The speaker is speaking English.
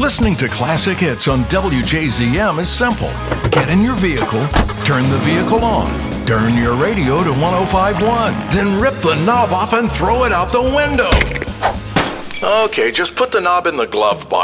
Listening to classic hits on WJZM is simple. Get in your vehicle, turn the vehicle on, turn your radio to 105.1, then rip the knob off and throw it out the window. Okay, just put the knob in the glove box.